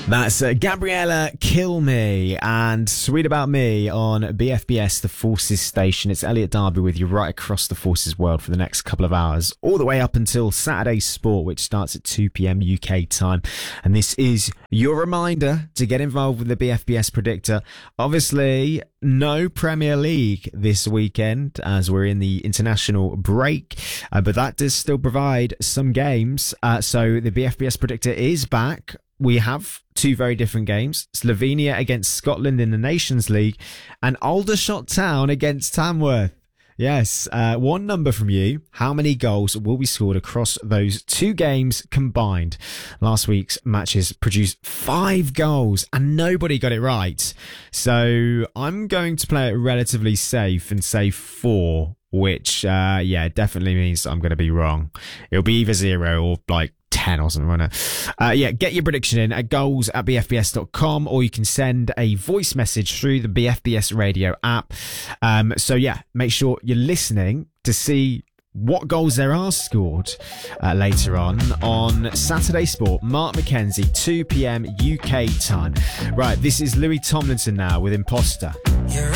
That's Gabriella Kill Me and Sweet About Me on BFBS, the Forces station. It's Elliot Darby with you right across the Forces world for the next couple of hours, all the way up until Saturday Sport, which starts at 2 p.m. UK time. And this is your reminder to get involved with the BFBS Predictor. Obviously, no Premier League this weekend as we're in the international break, but that does still provide some games. So the BFBS Predictor is back. We have two very different games. Slovenia against Scotland in the Nations League and Aldershot Town against Tamworth. Yes, one number from you. How many goals will be scored across those two games combined? Last week's matches produced 5 goals and nobody got it right. So I'm going to play it relatively safe and say 4, which, definitely means I'm going to be wrong. It'll be either 0 or 10 or something, won't it? Get your prediction in at goals@bfbs.com, or you can send a voice message through the BFBS radio app. Make sure you're listening to see what goals there are scored later on Saturday Sport. Mark McKenzie, 2 p.m. UK time. Right, this is Louis Tomlinson now with Imposter. You're